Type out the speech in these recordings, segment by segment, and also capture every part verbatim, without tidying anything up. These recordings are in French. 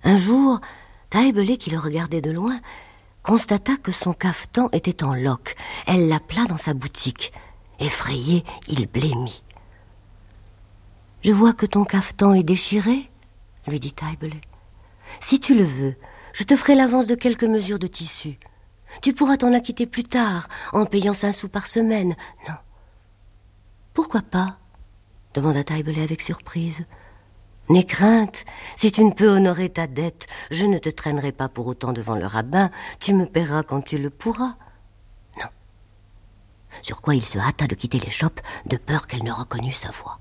Un jour, Taïbelé, qui le regardait de loin, constata que son cafetan était en loques. Elle l'appela dans sa boutique. Effrayé, il blêmit. « Je vois que ton cafetan est déchiré, » lui dit Taïbelé. « Si tu le veux, je te ferai l'avance de quelques mesures de tissu. Tu pourras t'en acquitter plus tard, en payant cinq sous par semaine. » « Non. »« Pourquoi pas ?» demanda Taïbelé avec surprise. « N'aie crainte, si tu ne peux honorer ta dette, je ne te traînerai pas pour autant devant le rabbin, tu me paieras quand tu le pourras. » Non. Sur quoi il se hâta de quitter l'échoppe, de peur qu'elle ne reconnût sa voix.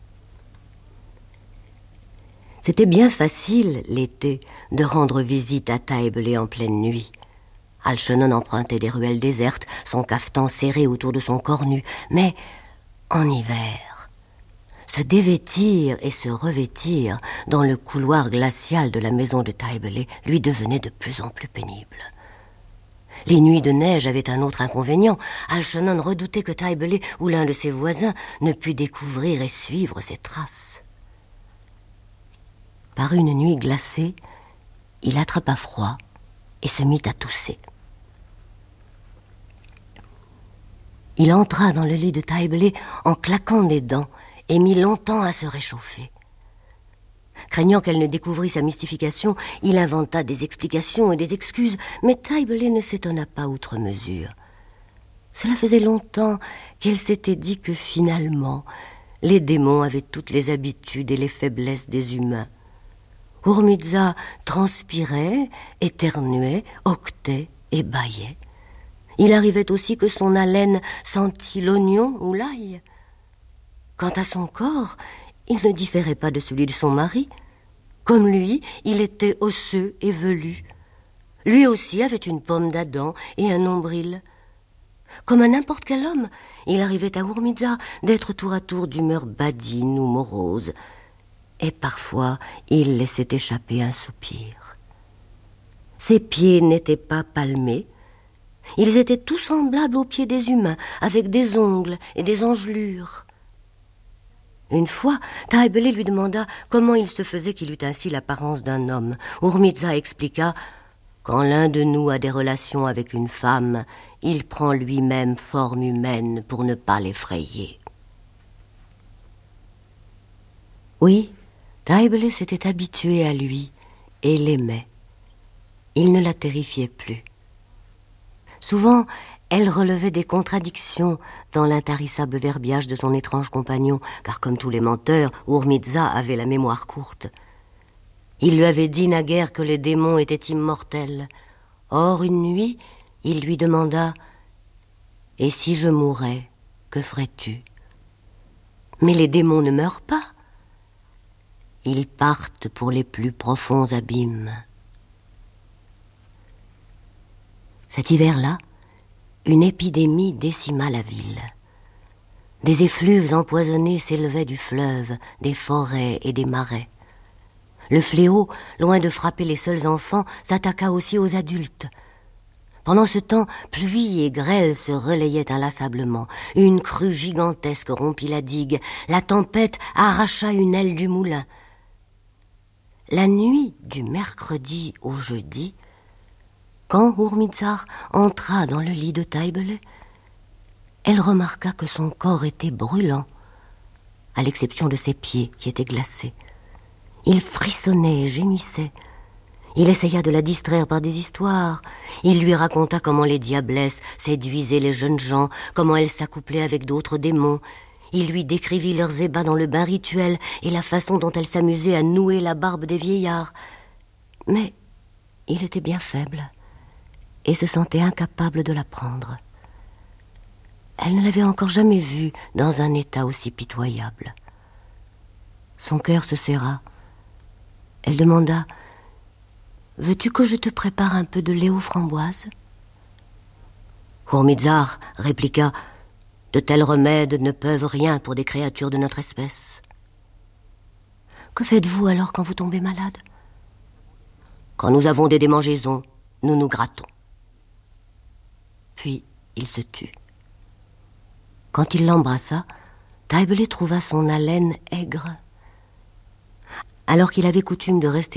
C'était bien facile, l'été, de rendre visite à Taïbelé en pleine nuit. Algernon empruntait des ruelles désertes, son cafetan serré autour de son corps nu. Mais en hiver, se dévêtir et se revêtir dans le couloir glacial de la maison de Taïbelé lui devenait de plus en plus pénible. Les nuits de neige avaient un autre inconvénient. Algernon redoutait que Taïbelé ou l'un de ses voisins ne pût découvrir et suivre ses traces. Par une nuit glacée, il attrapa froid et se mit à tousser. Il entra dans le lit de Taïbelé en claquant des dents et mit longtemps à se réchauffer. Craignant qu'elle ne découvrît sa mystification, il inventa des explications et des excuses, mais Taïbelé ne s'étonna pas outre mesure. Cela faisait longtemps qu'elle s'était dit que finalement, les démons avaient toutes les habitudes et les faiblesses des humains. Hourmitza transpirait, éternuait, octait et bâillait. Il arrivait aussi que son haleine sentît l'oignon ou l'ail. Quant à son corps, il ne différait pas de celui de son mari. Comme lui, il était osseux et velu. Lui aussi avait une pomme d'Adam et un nombril. Comme à n'importe quel homme, il arrivait à Hourmitza d'être tour à tour d'humeur badine ou morose. Et parfois, il laissait échapper un soupir. Ses pieds n'étaient pas palmés. Ils étaient tout semblables aux pieds des humains, avec des ongles et des engelures. Une fois, Taïbelé lui demanda comment il se faisait qu'il eût ainsi l'apparence d'un homme. Hourmitza expliqua « Quand l'un de nous a des relations avec une femme, il prend lui-même forme humaine pour ne pas l'effrayer. » Oui, Taïbelé s'était habitué à lui et l'aimait. Il ne la terrifiait plus. Souvent, elle relevait des contradictions dans l'intarissable verbiage de son étrange compagnon, car comme tous les menteurs, Hourmitza avait la mémoire courte. Il lui avait dit naguère que les démons étaient immortels. Or, une nuit, il lui demanda « Et si je mourais, que ferais-tu » ? Mais les démons ne meurent pas. Ils partent pour les plus profonds abîmes. Cet hiver-là, une épidémie décima la ville. Des effluves empoisonnés s'élevaient du fleuve, des forêts et des marais. Le fléau, loin de frapper les seuls enfants, s'attaqua aussi aux adultes. Pendant ce temps, pluie et grêle se relayaient inlassablement. Une crue gigantesque rompit la digue. La tempête arracha une aile du moulin. La nuit du mercredi au jeudi, quand Hourmitza entra dans le lit de Taïbelé, elle remarqua que son corps était brûlant, à l'exception de ses pieds qui étaient glacés. Il frissonnait et gémissait. Il essaya de la distraire par des histoires. Il lui raconta comment les diablesses séduisaient les jeunes gens, comment elles s'accouplaient avec d'autres démons. Il lui décrivit leurs ébats dans le bain rituel et la façon dont elles s'amusaient à nouer la barbe des vieillards. Mais il était bien faible et se sentait incapable de la prendre. Elle ne l'avait encore jamais vu dans un état aussi pitoyable. Son cœur se serra. Elle demanda « Veux-tu que je te prépare un peu de lait aux framboises ?» Hourmitza répliqua « De tels remèdes ne peuvent rien pour des créatures de notre espèce. » « Que faites-vous alors quand vous tombez malade ?»« Quand nous avons des démangeaisons, nous nous grattons. » Puis il se tut. Quand il l'embrassa, Taïbelé trouva son haleine aigre. Alors qu'il avait coutume de rester